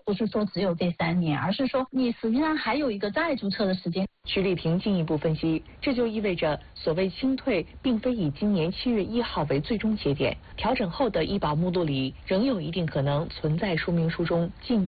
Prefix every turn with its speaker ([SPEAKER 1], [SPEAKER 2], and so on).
[SPEAKER 1] 不是说只有这3年，而是说你实际上还有一个再注册的时间。
[SPEAKER 2] 徐丽萍进一步分析，这就意味着所谓清退并非以今年7月1号为最终节点，调整后的医保目录里仍有一定可能存在说明书中进